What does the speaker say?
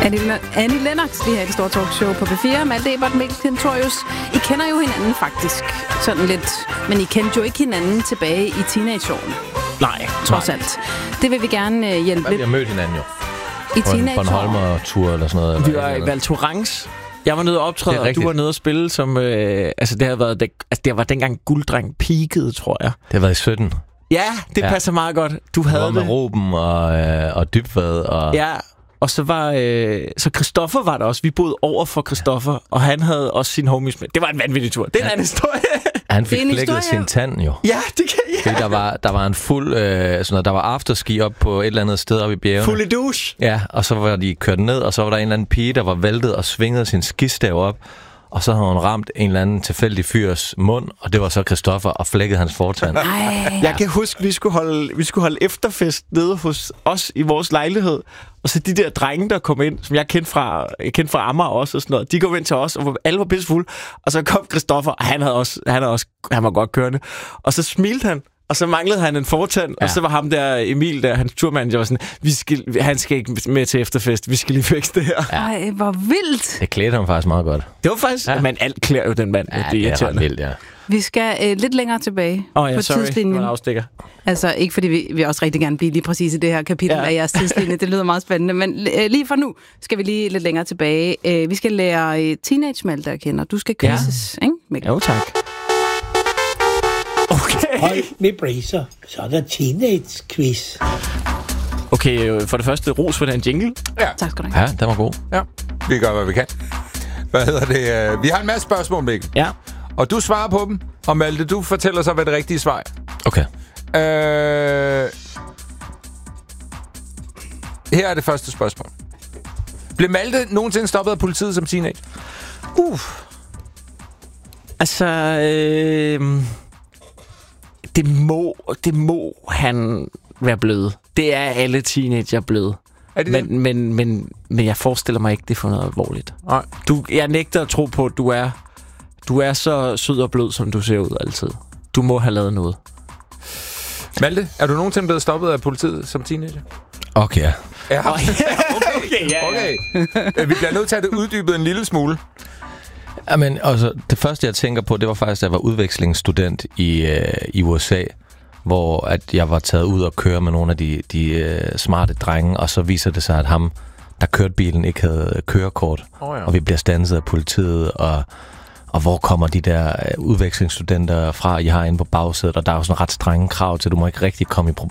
Annie Lennox, lige her i det store talkshow på B4. Malte Ebert, Mikkel Klintorius. I kender jo hinanden faktisk, sådan lidt. Men I kendte jo ikke hinanden tilbage i teenageårene. Nej. Trods alt. Det vil vi gerne hjælpe lidt. Vi har mødt hinanden jo. I teenageårene. På en Bornholmer-tur eller sådan noget. Vi var i Val Thorens. Jeg var nede og optræde, og du var nede og spille som... det var dengang Gulddreng peakede, tror jeg. Det har været i 17. Ja, det passer meget godt. Du havde det. Med Ruben og Dybvad og... Ja, og så var... så Christoffer var der også. Vi boede over for Christoffer, og han havde også sin homies med. Det var en vanvittig tur. Det er en anden historie. Han fik flækket sin tand jo. Ja, det kan jeg. Fordi der var en fuld... der var afterski op på et eller andet sted oppe i bjergene. Fuld i douche. Ja, og så var de kørt ned, og så var der en eller anden pige, der var væltet og svingede sin skistav op. Og så havde hun ramt en eller anden tilfældig fyrs mund, og det var så Christoffer, og flækkede hans fortand. Jeg kan huske, vi skulle holde efterfest nede hos os i vores lejlighed. Og så de der drenge, der kom ind, som jeg kendte fra Amager også og sådan noget, de kom ind til os, og alle var pissefulde. Og så kom Christoffer, og han var godt kørende. Og så smilte han. Og så manglede han en fortand, og så var ham der, Emil, der, hans turmanager, var sådan, han skal ikke med til efterfest, vi skal lige fikse det her. Ej, hvor vildt. Det klædte ham faktisk meget godt. Det var faktisk, men alt klæder jo den mand. Ja, det er ret vildt, ja. Vi skal lidt længere tilbage på tidslinjen. Afstikker. Altså, ikke fordi vi også rigtig gerne blive lige præcis i det her kapitel af jeres tidslinje. Det lyder meget spændende, men lige for nu skal vi lige lidt længere tilbage. Vi skal lære Teenage-Malte at kende. Du skal quizzes, ikke, Mikkel? Jo, tak. Okay. Hold med bracer, så er der teenage-quiz. Okay, for det første, ros for den jingle. Ja. Tak skal du have. Ja, den var god. Ja, vi gør, hvad vi kan. Hvad hedder det? Vi har en masse spørgsmål, Mikkel. Ja. Og du svarer på dem, og Malte, du fortæller så, hvad det rigtige svar er. Okay. Her er det første spørgsmål. Blev Malte nogensinde stoppet af politiet som teenager? Altså, det må han være blevet. Det er alle teenager blevet. Er det men jeg forestiller mig ikke, det er for noget alvorligt. Nej. Jeg nægter at tro på, at du er så sød og blød, som du ser ud altid. Du må have lavet noget. Malte, er du nogensinde blevet stoppet af politiet som teenager? Okay. Ja. Okay, Vi bliver nødt til at det uddybet en lille smule. Jamen, altså, det første, jeg tænker på, det var faktisk, at jeg var udvekslingsstudent i USA, hvor at jeg var taget ud og køre med nogle af de smarte drenge, og så viser det sig, at ham, der kørte bilen, ikke havde kørekort. Og vi bliver standset af politiet, og hvor kommer de der udvekslingsstudenter fra, I har inde på bagsædet, og der er jo sådan ret strenge krav til, du må ikke rigtig komme